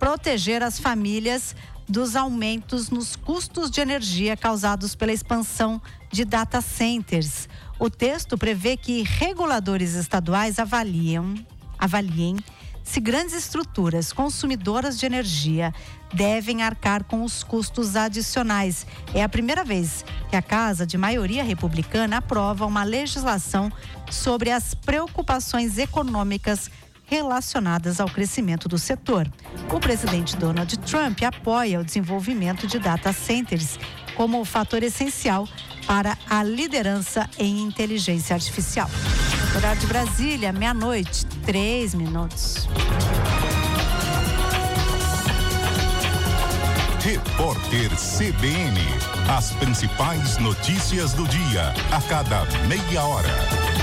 proteger as famílias dos aumentos nos custos de energia causados pela expansão de data centers. O texto prevê que reguladores estaduais avaliem se grandes estruturas consumidoras de energia devem arcar com os custos adicionais. É a primeira vez que a Casa de maioria republicana aprova uma legislação sobre as preocupações econômicas relacionadas ao crescimento do setor. O presidente Donald Trump apoia o desenvolvimento de data centers como fator essencial para a liderança em inteligência artificial. Horário de Brasília, 00:03. Repórter CBN. As principais notícias do dia, a cada meia hora.